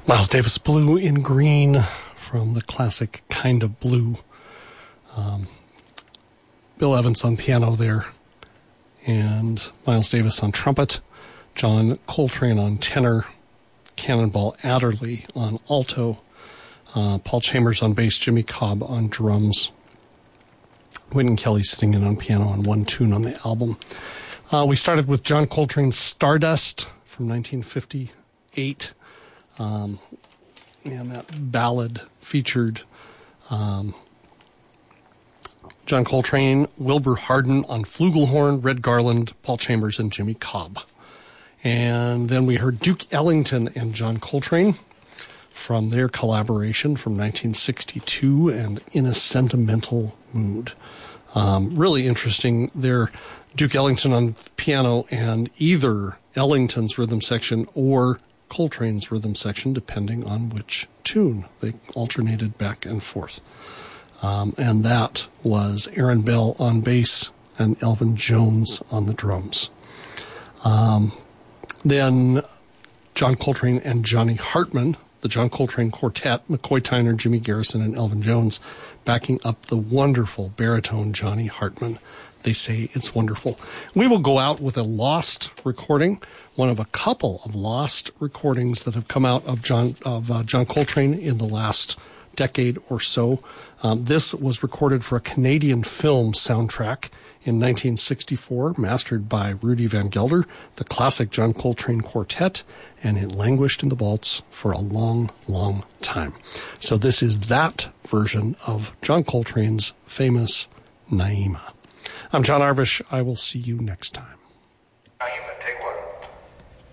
Miles Davis, Blue in Green, from the classic Kind of Blue. Bill Evans on piano there, and Miles Davis on trumpet, John Coltrane on tenor, Cannonball Adderley on alto, Paul Chambers on bass, Jimmy Cobb on drums, Wynton Kelly sitting in on piano on one tune on the album. We started with John Coltrane's Stardust from 1958. And that ballad featured John Coltrane, Wilbur Harden on flugelhorn, Red Garland, Paul Chambers, and Jimmy Cobb. And then we heard Duke Ellington and John Coltrane from their collaboration from 1962 and In a Sentimental Mood. Really interesting there. Duke Ellington on piano and either Ellington's rhythm section or Coltrane's rhythm section, depending on which tune. They alternated back and forth. And that was Aaron Bell on bass and Elvin Jones on the drums. Then John Coltrane and Johnny Hartman, the John Coltrane Quartet, McCoy Tyner, Jimmy Garrison, and Elvin Jones, backing up the wonderful baritone Johnny Hartman. They say it's wonderful. We will go out with a lost recording, one of a couple of lost recordings that have come out of John Coltrane in the last decade or so. This was recorded for a Canadian film soundtrack in 1964, mastered by Rudy Van Gelder, the classic John Coltrane Quartet, and it languished in the vaults for a long, long time. So this is that version of John Coltrane's famous Naima. I'm John Arvish. I will see you next time.